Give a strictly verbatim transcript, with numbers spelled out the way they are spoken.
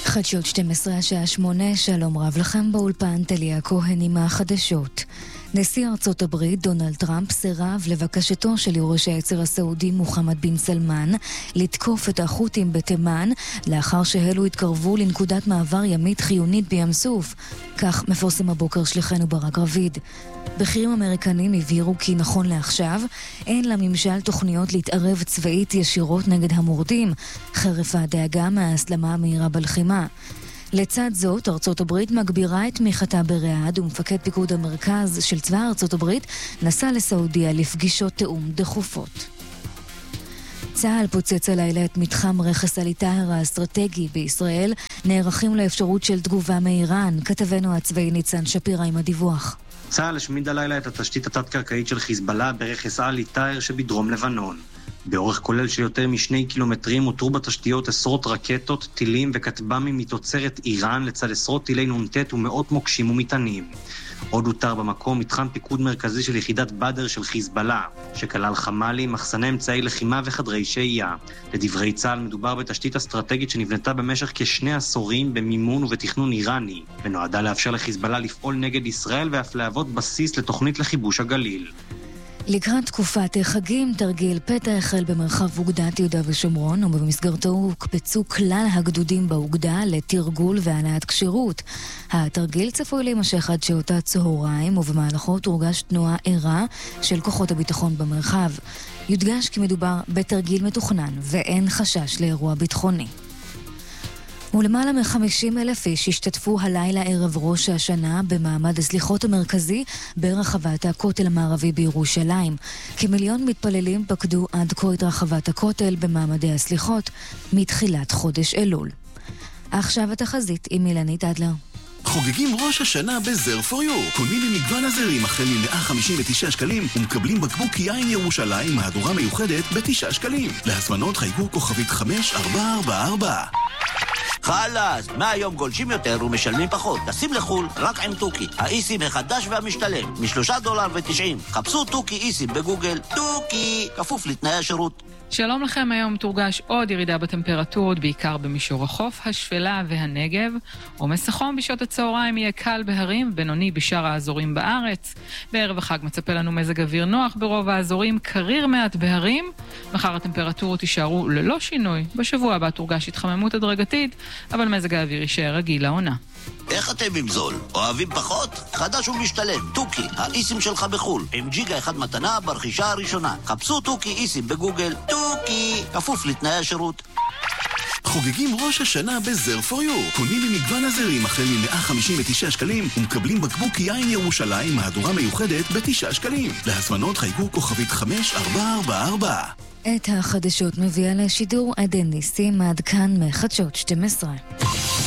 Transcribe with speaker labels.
Speaker 1: חדשות שתים עשרה השעה שמונה, שלום רב לכם באולפן, תליה כהן עם החדשות. נשיא ארצות הברית דונלד טראמפ סירב לבקשתו של יורש העצר הסעודי מוחמד בן סלמן לתקוף את החות'ים בתימן לאחר שאלו התקרבו לנקודת מעבר ימית חיונית בים סוף. כך מפרסם הבוקר שליחנו ברק רביד. בכירים אמריקנים הבהירו כי נכון לעכשיו אין לממשל תוכניות להתערב צבאית ישירות נגד המורדים, חרף הדאגה מההסלמה המהירה בלחימה. לצד זאת, ארצות הברית מגבירה את תמיכתה בריאד, ומפקד פיקוד המרכז של צבא ארצות הברית נסע לסעודיה לפגישות תאום דחופות. צה"ל פוצץ הלילה את מתחם רכס אל-טהר האסטרטגי בישראל, נערכים לאפשרות של תגובה מאיראן. כתבנו הצבאי ניצן שפירא עם הדיווח.
Speaker 2: צה"ל השמיד הלילה את התשתית התת-קרקעית של חיזבאללה ברכס אל-טהר שבדרום לבנון. באורך כולל של יותר משני קילומטרים הותרו בתשתיות עשרות רקטות, טילים וכטב"מים מתוצרת איראן לצד עשרות טילי נ"ט ומאות מוקשים ומטענים. עוד הותר במקום מתחם פיקוד מרכזי של יחידת בדר של חיזבאללה, שכלל חמ"לים, מחסני אמצעי לחימה וחדרי שהייה. לדברי צה"ל מדובר בתשתית אסטרטגית שנבנתה במשך כשני עשורים במימון ובתכנון איראני, ונועדה לאפשר לחיזבאללה לפעול נגד ישראל ואף להוות בסיס לתוכנית לכיבוש הגליל.
Speaker 1: לקראת תקופת החגים, תרגיל פתע החל במרחב אוגדת יהודה ושומרון, ובמסגרתו הוקפצו כלל הגדודים באוגדה לתרגול והנעת כשירות. התרגיל צפוי להימשך עד שעות הצהריים, ובמהלכו תורגש תנועה ערה של כוחות הביטחון במרחב. יודגש כי מדובר בתרגיל מתוכנן ואין חשש לאירוע ביטחוני. ולמעלה מ-חמישים אלף איש השתתפו הלילה ערב ראש השנה במעמד הסליחות המרכזי ברחבת הכותל המערבי בירושלים. כמיליון מתפללים פקדו עד כה את רחבת הכותל במעמדי הסליחות מתחילת חודש אלול. עכשיו התחזית עם אילנית אדלר.
Speaker 3: חוגגים ראש השנה בזר פור יו. קונים ממגוון הזרים החל מ-מאה חמישים ותשעה שקלים ומקבלים בקבוק יין ירושלים מהדורה מיוחדת ב-תשעה שקלים. להזמנות חייגו כוכבית חמש ארבע ארבע ארבע.
Speaker 4: חלאס, מהיום גולשים יותר ומשלמים פחות. תשים לחול רק עם טוקי, האיסים החדש והמשתלם, משלושה דולר ותשעים. חפשו טוקי איסים בגוגל. טוקי, כפוף לתנאי השירות.
Speaker 5: שלום לכם, היום תורגש עוד ירידה בטמפרטורות, בעיקר במישור החוף, השפלה והנגב. עומס החום בשעות הצהריים יהיה קל בהרים, בינוני בשאר האזורים בארץ. בערב החג מצפה לנו מזג אוויר נוח ברוב האזורים, קריר מעט בהרים. מחר הטמפרטורות יישארו ללא שינוי. בשבוע הבא תורגש התחממות הדרגתית, אבל מזג האוויר יישאר רגיל לעונה.
Speaker 4: איך אתם עם זול? אוהבים פחות? חדש ומשתלם. טוקי, האיסים שלך בחול. עם ג'יגה אחד מתנה ברכישה הראשונה. חפשו טוקי איסים בגוגל. טוקי, כפוף לתנאי השירות.
Speaker 3: חוגגים ראש השנה בזר פור יו. קונים ממגוון הזרים החל מ-מאה חמישים ותשעה שקלים ומקבלים בקבוק יין ירושלים מהדורה מיוחדת ב-תשעה שקלים. להזמנות חייגו כוכבית חמש ארבע ארבע ארבע.
Speaker 1: את החדשות מביאה לשידור עדן ניסים, עד כאן מחדשות שתים עשרה.